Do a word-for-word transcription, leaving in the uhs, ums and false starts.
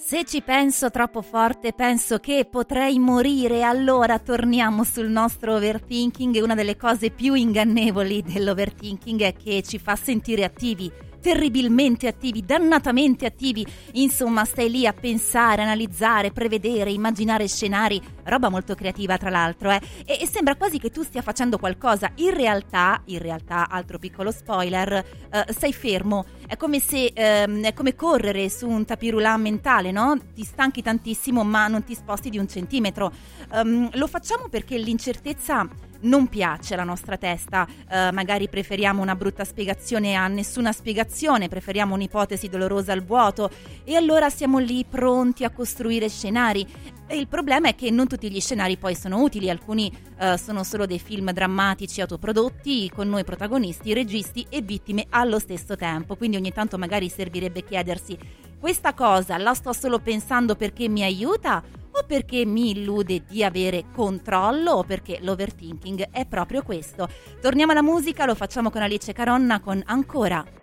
Se ci penso troppo forte, penso che potrei morire. Allora torniamo sul nostro overthinking. Una delle cose più ingannevoli dell'overthinking è che ci fa sentire attivi, terribilmente attivi, dannatamente attivi. Insomma, stai lì a pensare, analizzare, prevedere, immaginare scenari, roba molto creativa tra l'altro, eh? E, e sembra quasi che tu stia facendo qualcosa. In realtà, in realtà, altro piccolo spoiler, eh, sei fermo. È come se, ehm, è come correre su un tapis-roulant mentale, no? Ti stanchi tantissimo ma non ti sposti di un centimetro. Um, lo facciamo perché l'incertezza non piace alla nostra testa, uh, magari preferiamo una brutta spiegazione a nessuna spiegazione, preferiamo un'ipotesi dolorosa al vuoto e allora siamo lì pronti a costruire scenari. E il problema è che non tutti gli scenari poi sono utili, alcuni uh, sono solo dei film drammatici autoprodotti con noi protagonisti, registi e vittime allo stesso tempo, quindi ogni tanto magari servirebbe chiedersi: questa cosa la sto solo pensando perché mi aiuta o perché mi illude di avere controllo, o perché l'overthinking è proprio questo? Torniamo alla musica, lo facciamo con Alice Caronna con Ancora.